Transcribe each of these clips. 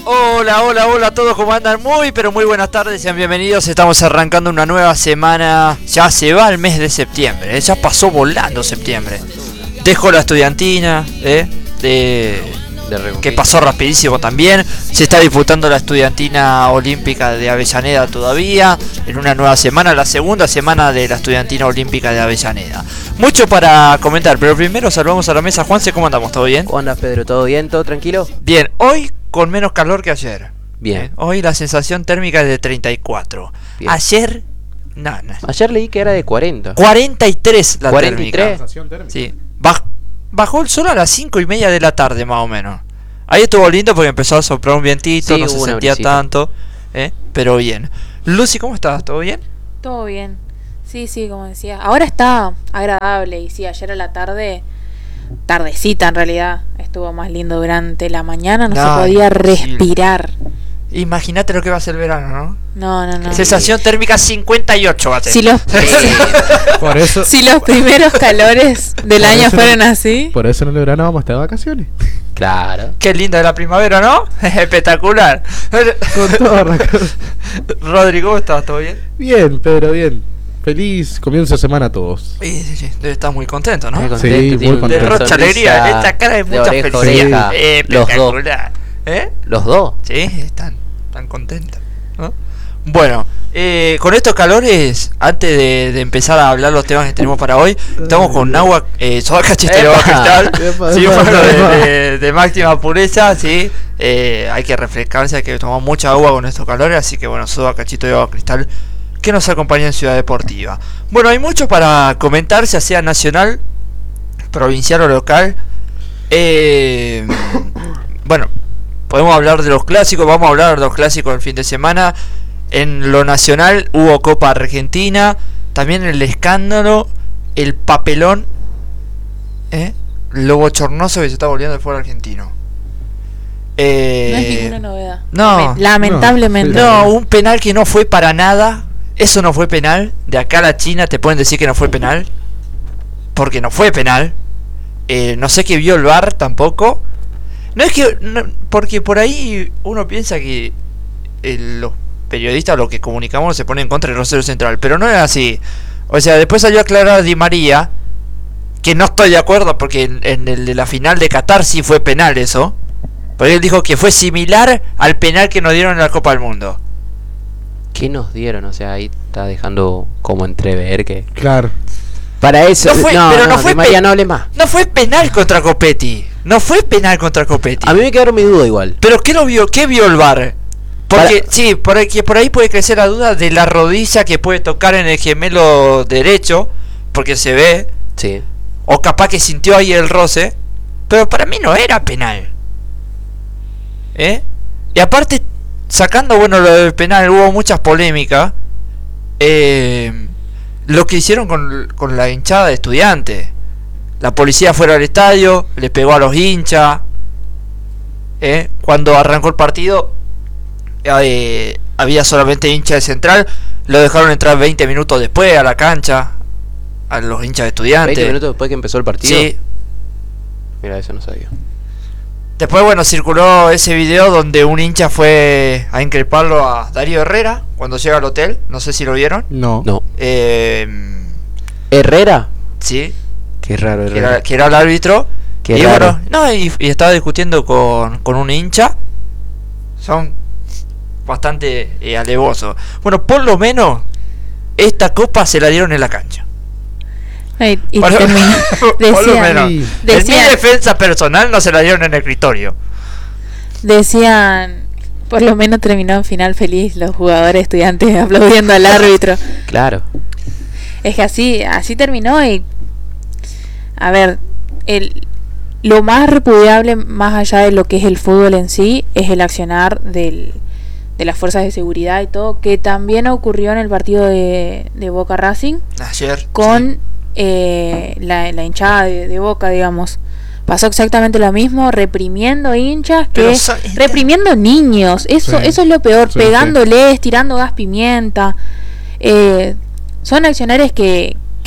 Hola, hola, hola a todos, ¿cómo andan? Muy, pero muy buenas tardes, sean bienvenidos. Estamos arrancando una nueva semana. Ya se va el mes de septiembre, ya pasó volando septiembre. Dejo la estudiantina, que pasó rapidísimo también. Se está disputando la estudiantina olímpica de Avellaneda todavía, en una nueva semana, la segunda semana de la estudiantina olímpica de Avellaneda. Mucho para comentar, pero primero saludamos a la mesa. Juanse, ¿cómo andamos? ¿Todo bien? ¿Cómo andas, Pedro? ¿Todo bien? ¿Todo tranquilo? Bien, hoy con menos calor que ayer. Bien. Hoy la sensación térmica es de 34. Bien. Ayer, no. Ayer leí que era de 40. 43 la 43. térmica. Sí. Bajó el sol a las 5:30 de la tarde, más o menos. Ahí estuvo lindo porque empezó a soplar un vientito, sí, no se sentía brisita. tanto, pero bien. Lucy, ¿cómo estás? ¿Todo bien? Todo bien. Sí, como decía. Ahora está agradable y sí, ayer a la tarde, tardecita en realidad, estuvo más lindo durante la mañana, no se podía respirar. Imagínate lo que va a ser el verano, ¿no? No. Sensación térmica 58 va a ser. Por eso, Si los primeros calores del año fueron así. por eso en el verano vamos a estar de vacaciones. Claro. Qué linda es la primavera, ¿no? Espectacular. Con todo arrancado. Rodri, ¿cómo estás? ¿Todo bien? Bien, Pedro, bien. Feliz comienzo de semana a todos. Sí, debe estar muy contento, ¿no? Muy contento, Sí, tiene muy una contento. Derrocha sonrisa alegría, esta cara de mucha oreja a felicidad. oreja. Espectacular. Los dos. Sí, están contentos, ¿no? Bueno, con estos calores, antes de empezar a hablar los temas que tenemos para hoy, estamos con agua, soda cachistero cristal, sí, bueno, de máxima pureza, sí. Hay que refrescarse, hay que tomar mucha agua con estos calores, así que bueno, soda cachito de agua cristal que nos acompaña en Ciudad Deportiva. Bueno, hay mucho para comentar, ya sea nacional, provincial o local. Bueno, podemos hablar de los clásicos, vamos a hablar de los clásicos del fin de semana. En lo nacional hubo Copa Argentina, también el escándalo, el papelón, lo bochornoso que se está volviendo el fútbol argentino. No es ninguna novedad. No. Lamentablemente. No, un penal que no fue para nada. Eso no fue penal. De acá a la China te pueden decir que no fue penal, porque no fue penal. No sé qué vio el VAR tampoco. No es que porque por ahí uno piensa que los periodistas, lo que comunicamos, se pone en contra del Rosario Central, pero no es así. O sea, después salió a aclarar Di María que no estoy de acuerdo, porque en el de la final de Qatar sí fue penal eso, porque él dijo que fue similar al penal que nos dieron en la Copa del Mundo. ¿Qué nos dieron? O sea, ahí está dejando como entrever que... Claro. Para eso... No fue, pero no fue Di María, no hable más. No fue penal contra Copetti. No fue penal contra Copetti. A mí me quedaron mi duda igual. Pero ¿qué lo vio? ¿Qué vio el VAR? Porque sí, por ahí puede crecer la duda de la rodilla que puede tocar en el gemelo derecho, porque se ve, Sí. o capaz que sintió ahí el roce, pero para mí no era penal. Y aparte, sacando bueno lo del penal, hubo muchas polémicas. Lo que hicieron con la hinchada de Estudiantes. La policía fuera al estadio, le pegó a los hinchas. Cuando arrancó el partido, había solamente hinchas de Central. Lo dejaron entrar 20 minutos después a la cancha, a los hinchas de Estudiantes. 20 minutos después que empezó el partido. Sí. Mira, eso no sabía. Después, bueno, circuló ese video donde un hincha fue a increparlo a Darío Herrera cuando llega al hotel. No sé si lo vieron. No. ¿Herrera? Sí, Qué raro, Herrera. que era el árbitro. Qué Y raro. bueno, y estaba discutiendo con un hincha. Son bastante alevosos. Bueno, por lo menos esta copa se la dieron en la cancha. Y Por lo decía, menos. En mi defensa personal no se la dieron en el escritorio. decían, por lo menos terminó en final feliz los jugadores Estudiantes aplaudiendo al árbitro. Claro. Es que así terminó y... A ver, lo más repudiable, más allá de lo que es el fútbol en sí, es el accionar de las fuerzas de seguridad y todo, que también ocurrió en el partido de Boca Racing Ayer. con Sí. La hinchada de Boca, digamos. Pasó exactamente lo mismo, reprimiendo hinchas, reprimiendo niños. Eso es lo peor, Sí, pegándoles, tirando gas pimienta. Son accionarios que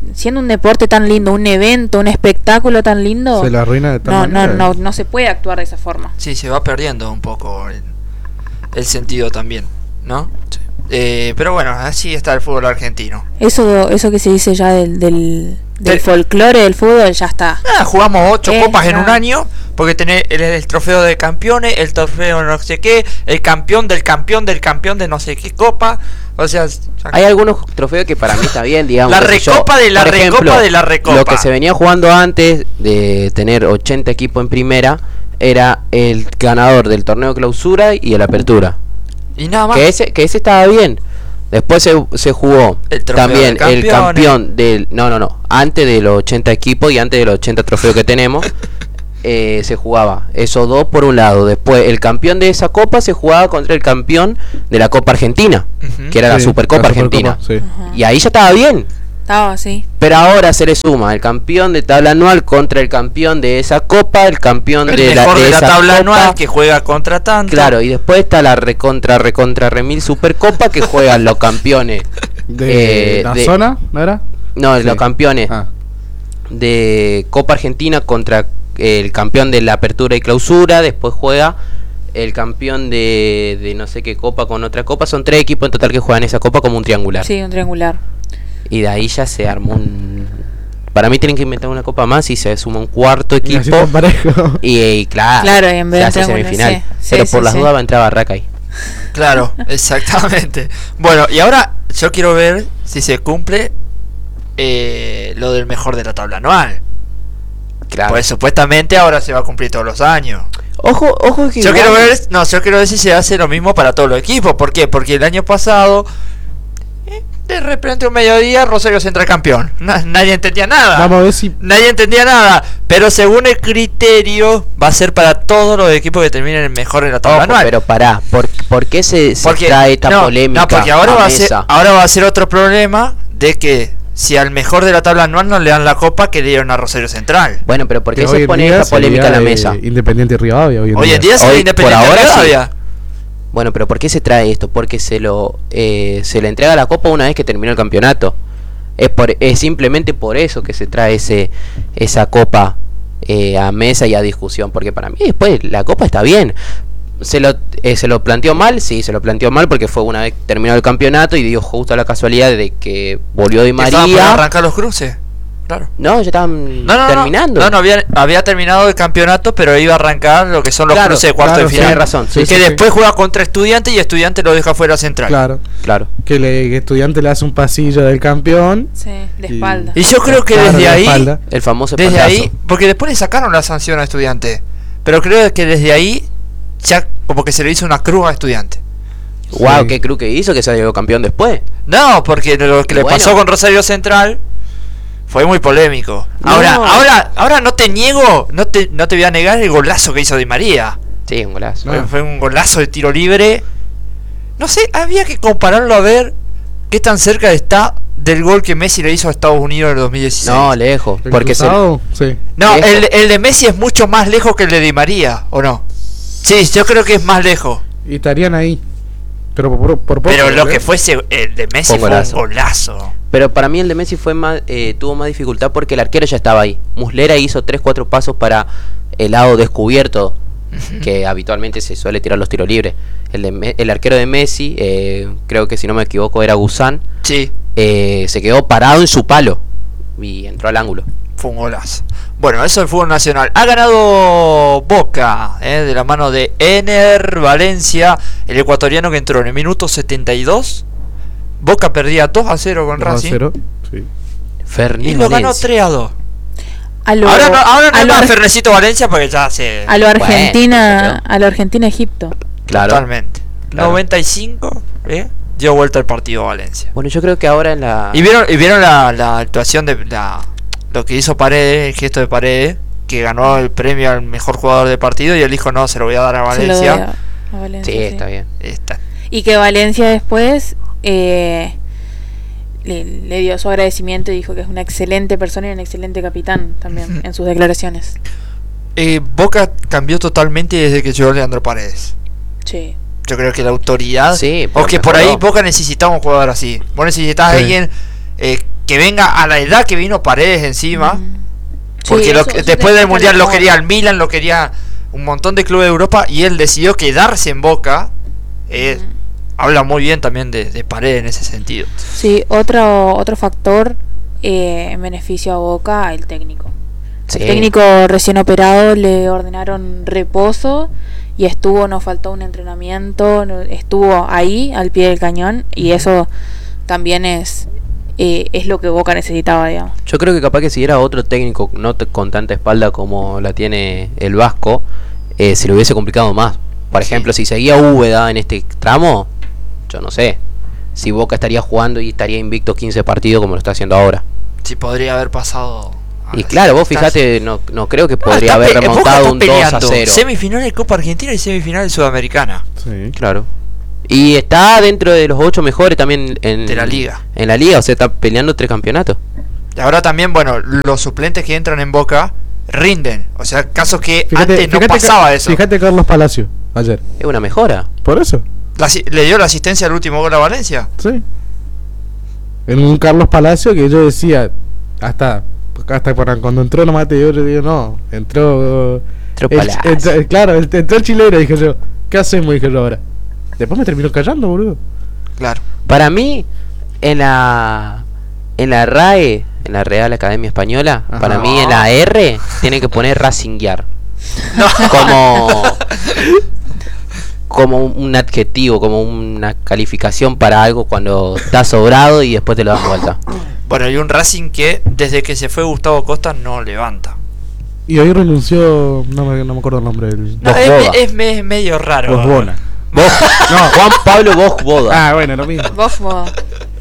siendo un deporte tan lindo, un evento, un espectáculo tan lindo, Se la arruina de tal manera. no se puede actuar de esa forma. Sí, se va perdiendo un poco el sentido también, ¿no? Sí. Pero bueno, así está el fútbol argentino. Eso que se dice ya del folclore del fútbol ya está. Jugamos 8 copas en ya. un año, porque tenés el trofeo de campeones, el trofeo no sé qué, el campeón del campeón del campeón de no sé qué copa. O sea, Hay algunos trofeos que para mí está bien, digamos. La qué sé yo. recopa de la Por recopa ejemplo, de la recopa. Lo que se venía jugando antes de tener 80 equipos en primera era el ganador del torneo clausura y el apertura. y nada más. Que ese estaba bien. Después se jugó El trofeo también de el campeón del... No. Antes de los 80 equipos y antes de los 80 trofeos que tenemos, se jugaba esos dos por un lado. Después el campeón de esa copa se jugaba contra el campeón de la Copa Argentina, Ujú. que era la Sí, Supercopa la Argentina. Supercopa, sí. Ajá. Y ahí ya estaba bien. Estaba así. Pero ahora se le suma el campeón de tabla anual contra el campeón de esa copa, el campeón El de mejor de la esa tabla copa. anual que juega contra tanto. Claro, y después está la recontra remil supercopa que juegan los campeones. De la zona, ¿no era? No, Sí. los campeones Ah, de Copa Argentina contra el campeón de la apertura y clausura. Después juega el campeón de no sé qué copa con otra copa. Son 3 equipos en total que juegan esa copa como un triangular. Sí, un triangular. Y de ahí ya se armó un... Para mí tienen que inventar una copa más y se suma un cuarto y así equipo. tan parejo. Y claro, Claro, y en vez se de hace triángulo, semifinal. sí. Sí, Pero sí, por las sí. dudas va a entrar Barraca ahí. Claro, exactamente. Bueno, y ahora yo quiero ver si se cumple lo del mejor de la tabla anual. Claro. Pues supuestamente ahora se va a cumplir todos los años. Ojo que Yo igual- quiero ver, yo quiero ver si se hace lo mismo para todos los equipos. ¿Por qué? Porque el año pasado, de repente un mediodía, Rosario Central campeón. Nadie entendía nada. Vamos a ver si. Nadie entendía nada. Pero según el criterio, va a ser para todos los equipos que terminen mejor en la tabla Ojo, anual. pero pará, ¿por qué se trae esta polémica? No, porque ahora va a ser, mesa? ahora va a ser otro problema de que si al mejor de la tabla anual no le dan la copa que le dieron a Rosario Central. Bueno, pero ¿por que qué hoy se en pone día esta polémica en la sería, mesa? Independiente y Rivadavia. Hoy en día es Hoy, Independiente por ahora, de sí. Rivadavia. Bueno, pero ¿por qué se trae esto? Porque se le entrega la copa una vez que terminó el campeonato. Es simplemente por eso que se trae esa copa a mesa y a discusión. Porque para mí después la copa está bien. ¿Se lo planteó mal? Sí, se lo planteó mal porque fue una vez terminado el campeonato y dio justo la casualidad de que volvió Di Estaban por María. arrancar los cruces. Claro. No, ya estaban No, terminando. No, había terminado el campeonato, pero iba a arrancar lo que son los Claro, cruces de cuarto claro, de sí, final. Tienes razón. Sí, que sí, después juega contra Estudiantes y Estudiantes lo deja fuera Central. Claro. claro. Que estudiante le hace un pasillo del campeón. Sí, de Y- espalda. Y yo creo que Claro, desde la ahí, espalda. El famoso desde espaldazo. ahí, porque después le sacaron la sanción a Estudiantes, pero creo que desde ahí ya como que se le hizo una cruz a Estudiantes. Wow, Sí. qué cruz que hizo que salió campeón después. No, porque lo que Y le bueno. pasó con Rosario Central fue muy polémico. No. Ahora no te niego, no te voy a negar el golazo que hizo Di María. Sí, un golazo. No. Fue un golazo de tiro libre. No sé, había que compararlo a ver qué tan cerca está del gol que Messi le hizo a Estados Unidos en el 2016. No, lejos. ¿El Porque cruzado? Sí. No, lejos. el de Messi es mucho más lejos que el de Di María, ¿o no? Sí, yo creo que es más lejos. Y estarían ahí. Pero por poco. Pero lo ¿eh? que fuese el de Messi Fue fue golazo. un golazo. Pero para mí el de Messi fue más, tuvo más dificultad porque el arquero ya estaba ahí. Muslera hizo 3-4 pasos para el lado descubierto, que habitualmente se suele tirar los tiros libres. El arquero de Messi, creo que si no me equivoco era Guzán, Sí, se quedó parado en su palo y entró al ángulo. fue un golazo. Bueno, eso es el fútbol nacional. Ha ganado Boca, de la mano de Ener Valencia, el ecuatoriano que entró en el minuto 72. Boca perdía 2-0 con 2 a Racing 0, sí. Fernández y lo ganó Valencia. 3-2. A lo, Ahora no a es lo más ar- Fernecito Valencia porque ya se... a lo Argentina, Bueno, a lo Argentina-Egipto. Claro. Totalmente. Claro. 95, dio vuelta el partido a Valencia. Bueno, yo creo que ahora en la... ¿Y vieron la actuación de lo que hizo Paredes, el gesto de Paredes, que ganó el premio al mejor jugador del partido y él dijo no, se lo voy a dar a Se lo doy Valencia? a Valencia, Sí, está bien. Está. Y que Valencia después le dio su agradecimiento y dijo que es una excelente persona y un excelente capitán también en sus declaraciones. Boca cambió totalmente desde que llegó Leandro Paredes. Sí. Yo creo que la autoridad, Sí, o que pero por ahí mejoró. Boca necesitaba un jugador así. Vos necesitabas a Sí. alguien que venga a la edad que vino Paredes encima. Porque Sí, después te del marca Mundial la lo quería moda. el Milan, lo quería un montón de clubes de Europa y él decidió quedarse en Boca. Habla muy bien también de Paredes en ese sentido. Sí, otro factor en beneficio a Boca, el técnico. Sí. El técnico recién operado le ordenaron reposo y nos faltó un entrenamiento, estuvo ahí al pie del cañón y eso también es lo que Boca necesitaba, digamos. Yo creo que capaz que si era otro técnico con tanta espalda como la tiene el Vasco, se le hubiese complicado más. Por ejemplo, si seguía Úbeda en este tramo, yo no sé si Boca estaría jugando y estaría invicto 15 partidos como lo está haciendo ahora. Sí, podría haber pasado. Y claro, vos fíjate, no creo que podría haber remontado un 2-0. Semifinal de Copa Argentina y semifinal de Sudamericana. Sí. Claro. Y está dentro de los 8 mejores también De la liga. En la liga, o sea, está peleando 3 campeonatos. Y ahora también, bueno, los suplentes que entran en Boca rinden. O sea, casos que antes no pasaba eso. Fíjate Carlos Palacio ayer. Es una mejora. Por eso. ¿Le dio la asistencia al último gol a Valencia? Sí. En un Carlos Palacio que yo decía, hasta cuando entró nomás yo le digo, no, entró Palacio. claro, entró el chileno, dije yo, ¿qué hacemos? Dije yo ahora. Después me terminó callando, boludo. Claro. Para mí, en la RAE, en la Real Academia Española, Ajá. para mí en la R tiene que poner Racinguear. No. Como un adjetivo, como una calificación para algo cuando está sobrado y después te lo das vuelta. Bueno, hay un Racing que desde que se fue Gustavo Costa no levanta. Y hoy renunció, no me acuerdo el nombre del... No, Bosboda. es medio raro. Bosbona. No, Juan Pablo Bosboda. Ah, bueno, lo mismo. Bofo.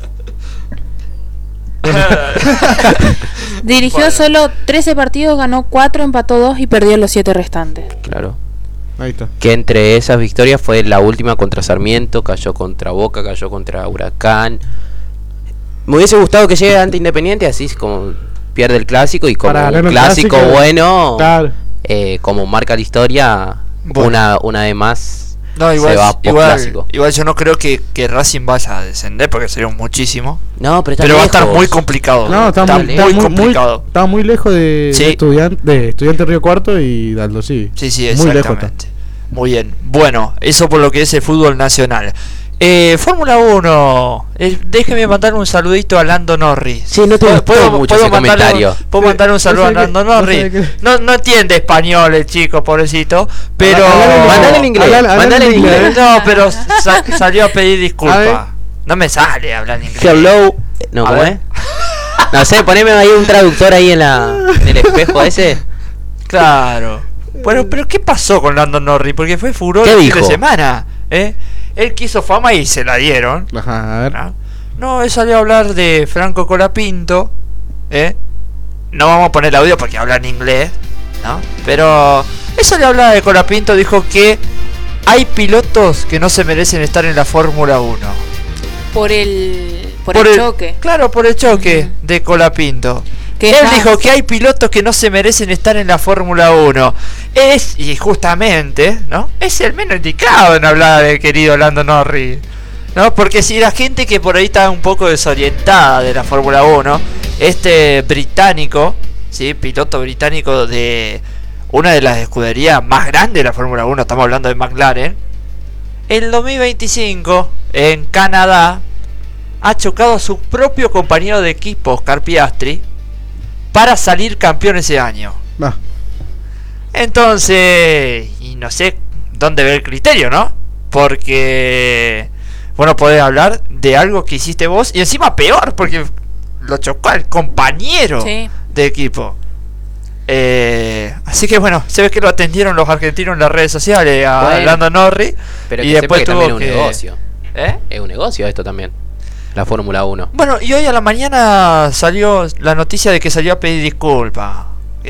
Dirigió Bueno. solo 13 partidos, ganó 4, empató 2 y perdió los 7 restantes. Claro. Ahí está. Que entre esas victorias fue la última contra Sarmiento, cayó contra Boca, cayó contra Huracán. Me hubiese gustado que llegue ante Independiente, así es como pierde el clásico y como Para un ganar el clásico clásico, bueno, Claro. como marca la historia, Bueno. una de más No, igual, se va post clásico. igual yo no creo que Racing vaya a descender porque sería muchísimo. No, pero, Pero va a estar lejos. muy complicado. No, está muy complicado. Estaba muy lejos de Sí. Estudiante Río Cuarto y Aldo, sí. Sí, sí, Muy lejos exactamente. Muy bien. Bueno, eso por lo que es el fútbol nacional. Fórmula 1. Déjeme mandar un saludito a Lando Norris. Sí, no te gustó mucho ese comentario. Puedo mandar un saludo a Lando Norris. No entiende español el chico, pobrecito. Pero. Mandale en inglés. Mandale en inglés. No, pero salió a pedir A ver. disculpas. No me sale hablar en inglés. Hello. No, A ¿cómo ver. es? No sé, poneme ahí un traductor ahí en el espejo ese. Claro. Bueno, pero ¿qué pasó con Lando Norris? Porque fue furor ¿Qué el fin dijo? de semana. Él quiso fama y se la dieron. Ajá, a ver. No, él salió a hablar de Franco Colapinto. No vamos a poner el audio porque habla en inglés, ¿no? Pero él salió a hablar de Colapinto. Dijo que hay pilotos que no se merecen estar en la Fórmula 1. Por el choque. Claro, por el choque de Colapinto. Que Él es más- dijo que hay pilotos que no se merecen estar en la Fórmula 1. Y justamente, ¿no? Es el menos indicado en hablar del querido Lando Norris, ¿no? Porque si la gente que por ahí está un poco desorientada de la Fórmula 1, este británico, ¿sí? Piloto británico de una de las escuderías más grandes de la Fórmula 1, estamos hablando de McLaren, en 2025, en Canadá, ha chocado a su propio compañero de equipo, Oscar Piastri, para salir campeón ese año. Va. Entonces, y no sé dónde ve el criterio, ¿no? Porque, bueno, podés hablar de algo que hiciste vos y encima peor, porque lo chocó al compañero Sí. de equipo. Así que bueno, se ve que lo atendieron los argentinos en las redes sociales a Bueno, Lando Norris. Pero y que después sepa que tuvo también es que... un negocio. ¿Eh? Es un negocio esto también. La Fórmula 1. Bueno, y hoy a la mañana salió la noticia de que salió a pedir disculpas.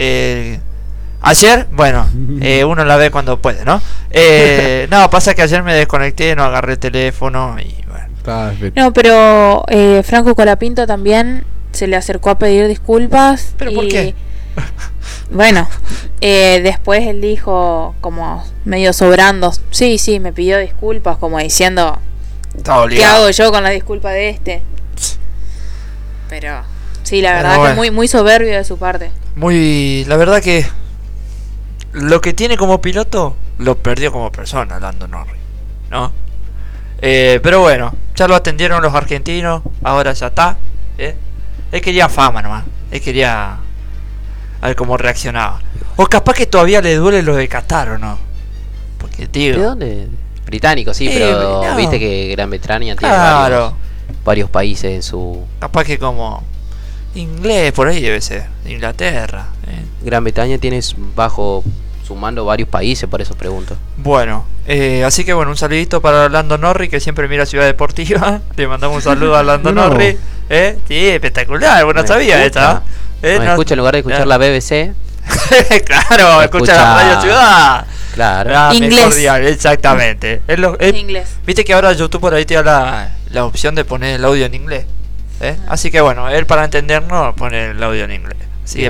Ayer, bueno, uno la ve cuando puede, ¿no? No, pasa que ayer me desconecté, no agarré el teléfono y bueno. Está bien. No, pero Franco Colapinto también se le acercó a pedir disculpas. ¿Pero por qué? Bueno, después él dijo, como medio sobrando, sí, me pidió disculpas, como diciendo, Estaba ¿qué obligado. hago yo con la disculpa de este? Pero Sí, la Pero verdad que bueno. muy, muy soberbio de su parte. La verdad que lo que tiene como piloto lo perdió como persona Lando Norris, ¿no? Pero bueno, ya lo atendieron los argentinos, ahora ya está. Él quería fama nomás, él quería a ver cómo reaccionaba. O capaz que todavía le duele lo de Qatar, ¿o no? Porque ¿De digo, dónde? Británico, sí, pero no. viste que Gran Bretaña tiene claro, varios países en su... capaz que como inglés por ahí debe ser, Inglaterra. Gran Bretaña tiene bajo su mando varios países, por eso pregunto. Bueno, así que bueno, un saludito para Lando Norris, que siempre mira Ciudad Deportiva. Le mandamos un saludo a Lando No. Norris. Sí, espectacular, bueno, Me sabía escucha. esta. Nos escucha en lugar de escuchar la BBC. Claro, escucha la Radio Ciudad. Claro. Ah, Inglés. mejor dial, exactamente. Inglés. Viste que ahora YouTube por ahí te da la opción de poner el audio en inglés. Así que bueno, él para entendernos pone el audio en inglés.